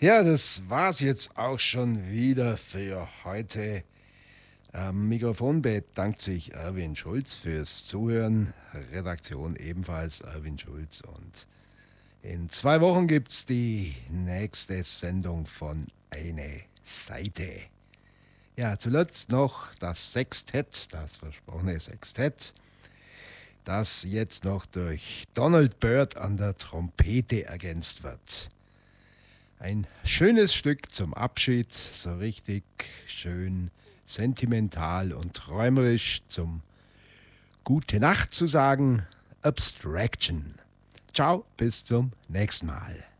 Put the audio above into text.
Ja, das war's jetzt auch schon wieder für heute. Am Mikrofon bedankt sich Erwin Schulz fürs Zuhören. Redaktion ebenfalls Erwin Schulz. Und in 2 Wochen gibt's die nächste Sendung von Eine Seite. Ja, zuletzt noch das Sextett, das versprochene Sextett, das jetzt noch durch Donald Byrd an der Trompete ergänzt wird. Ein schönes Stück zum Abschied, so richtig schön sentimental und träumerisch zum Gute Nacht zu sagen, Abstraction. Ciao, bis zum nächsten Mal.